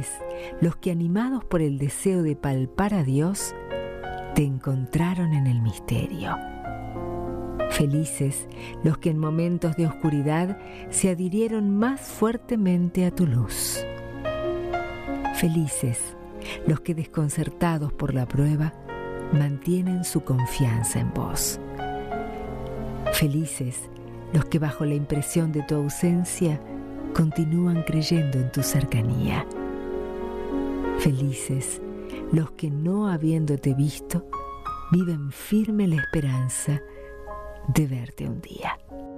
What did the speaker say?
Felices los que, animados por el deseo de palpar a Dios, te encontraron en el misterio. Felices los que en momentos de oscuridad se adhirieron más fuertemente a tu luz. Felices los que, desconcertados por la prueba, mantienen su confianza en vos. Felices los que, bajo la impresión de tu ausencia, continúan creyendo en tu cercanía. Felices los que, no habiéndote visto, viven firme la esperanza de verte un día.